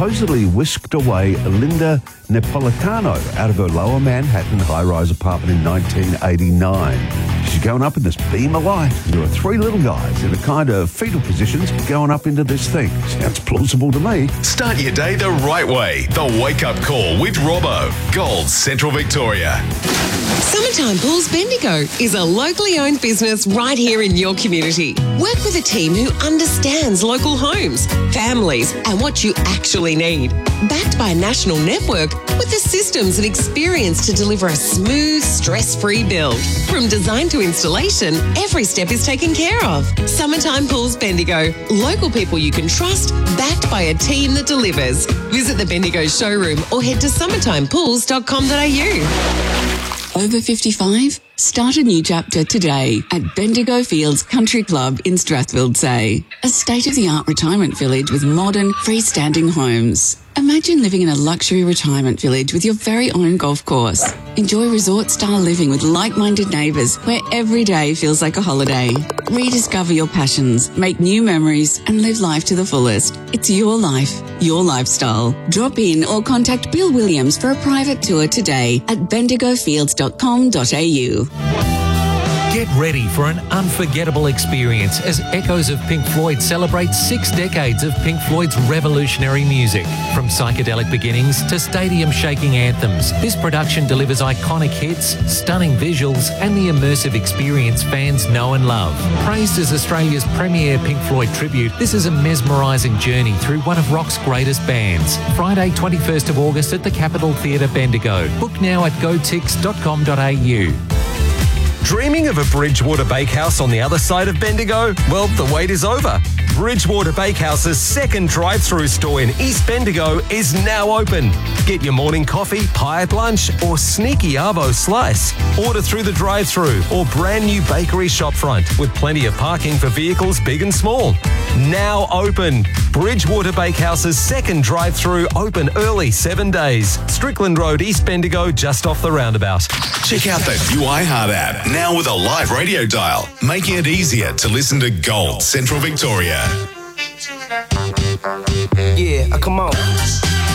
supposedly whisked away Linda Napolitano out of her lower Manhattan high-rise apartment in 1989. She's going up in this beam of light. There are three little guys in a kind of fetal positions going up into this thing. Sounds plausible to me. Start your day the right way. The Wake Up Call with Robbo. Gold Central Victoria. Summertime Pools Bendigo is a locally owned business right here in your community. Work with a team who understands local homes, families, and what you actually need. Backed by a national network with the systems and experience to deliver a smooth, stress-free build. From design to installation, every step is taken care of. Summertime Pools Bendigo. Local people you can trust, backed by a team that delivers. Visit the Bendigo showroom or head to summertimepools.com.au. Over 55? Start a new chapter today at Bendigo Fields Country Club in Strathfield Say. A state-of-the-art retirement village with modern, freestanding homes. Imagine living in a luxury retirement village with your very own golf course. Enjoy resort-style living with like-minded neighbours where every day feels like a holiday. Rediscover your passions, make new memories and live life to the fullest. It's your life, your lifestyle. Drop in or contact Bill Williams for a private tour today at bendigofields.com.au. Get ready for an unforgettable experience as Echoes of Pink Floyd celebrate 6 decades of Pink Floyd's revolutionary music. From psychedelic beginnings to stadium-shaking anthems, this production delivers iconic hits, stunning visuals, and the immersive experience fans know and love. Praised as Australia's premier Pink Floyd tribute, this is a mesmerising journey through one of rock's greatest bands. Friday, 21st of August at the Capitol Theatre, Bendigo. Book now at gotix.com.au. Dreaming of a Bridgewater Bakehouse on the other side of Bendigo? Well, the wait is over. Bridgewater Bakehouse's second drive-through store in East Bendigo is now open. Get your morning coffee, pie at lunch, or sneaky arvo slice. Order through the drive-through or brand new bakery shopfront with plenty of parking for vehicles big and small. Now open. Bridgewater Bakehouse's second drive-through, open early 7 days. Strickland Road, East Bendigo, just off the roundabout. Check out the new iHeart app, now with a live radio dial, making it easier to listen to Gold Central Victoria. Yeah, come on.